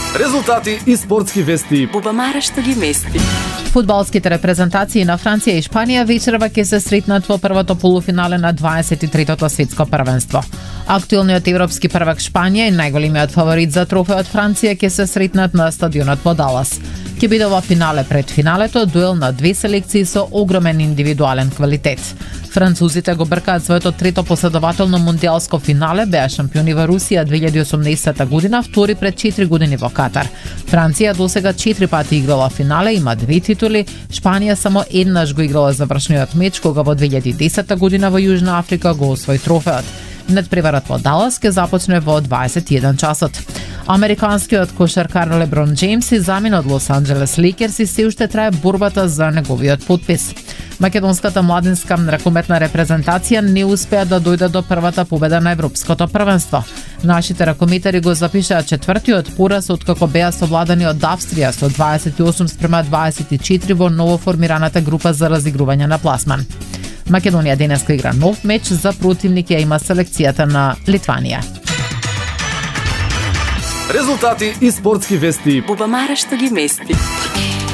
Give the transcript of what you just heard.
Резултати и спортски вести. Бубамара што ги мести. Фудбалските репрезентации на Франција и Шпанија вечерва ќе се сретнат во првото полуфинале на 23-тото светско првенство. Актуелниот европски првак Шпанија и најголемиот фаворит за трофеот Франција ќе се сретнат на стадионот во Далас. Ќе биде во финале пред финалето, дуел на две селекции со огромен индивидуален квалитет. Французите го бркаат своето трето последователно мундијалско финале, беа шампиони во Русија 2018 година, втори пред 4 години во Катар. Франција досега 4 пати играла финале, има 2 титули, Шпанија само еднаш го играла завршниот меч, кога во 2010 година во Јужна Африка го освои трофеот. Надпреварот во Далас ќе започне во 21 часот. Американскиот кошаркар Леброн Джеймс и замин од Лос Анџелес Лейкерс и се уште трае борбата за неговиот потпис. Македонската младинска ракометна репрезентација не успеа да дојде до првата победа на европското првенство. Нашите ракометари го запишаа четвртиот пораз откако беа совладани од Австрија со 28-24 во новоформираната група за разигрување на пласман. Македонија денеска игра нов меч, за противник ја има селекцијата на Литванија. Резултати и спортски вести. Бубамара што ги мести.